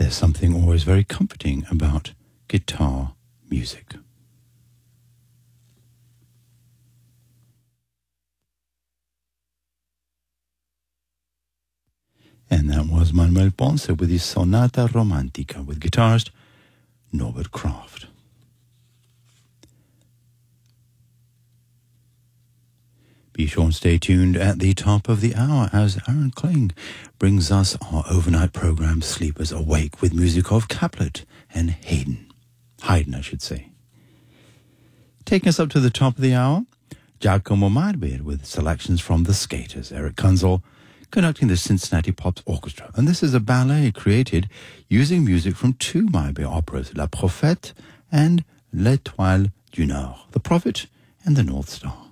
There's something always very comforting about guitar music. And that was Manuel Ponce with his Sonata Romantica with guitarist Norbert Kraft. Be sure and stay tuned at the top of the hour as Aaron Kling brings us our overnight program Sleepers Awake with music of Caplet and Haydn, I should say. Taking us up to the top of the hour, Giacomo Meyerbeer with selections from The Skaters, Eric Kunzel conducting the Cincinnati Pops Orchestra. And this is a ballet created using music from two Meyerbeer operas, La Prophète and L'Étoile du Nord, The Prophet and the North Star.